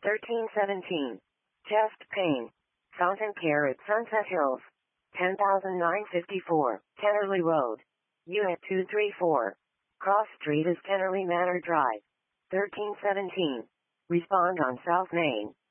1317. Chest pain. Fountain Care at Sunset Hills. 10,954. Tennerly Road. Unit 234. Cross Street is Tennerly Manor Drive. 1317. Respond on South Main.